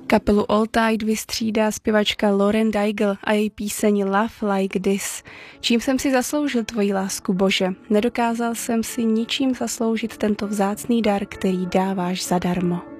Kapelu All Tide vystřídá zpěvačka Lauren Daigle a její píseň Love Like This. Čím jsem si zasloužil tvoji lásku, Bože? Nedokázal jsem si ničím zasloužit tento vzácný dar, který dáváš zadarmo.